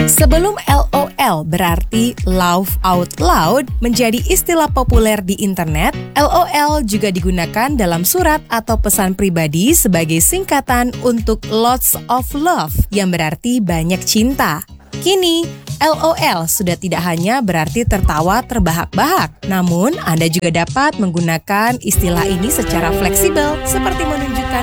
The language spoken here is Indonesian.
Sebelum LOL berarti laugh out loud menjadi istilah populer di internet, LOL juga digunakan dalam surat atau pesan pribadi sebagai singkatan untuk lots of love yang berarti banyak cinta. Kini, LOL sudah tidak hanya berarti tertawa terbahak-bahak, namun Anda juga dapat menggunakan istilah ini secara fleksibel seperti menunjukkan